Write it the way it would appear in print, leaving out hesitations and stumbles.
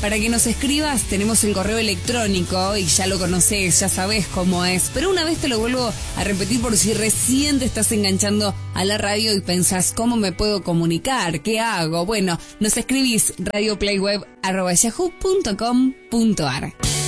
Para que nos escribas tenemos el correo electrónico y ya lo conocés, ya sabés cómo es. Pero una vez te lo vuelvo a repetir por si recién te estás enganchando a la radio y pensás cómo me puedo comunicar, qué hago. Bueno, nos escribís radioplayweb@yahoo.com.ar.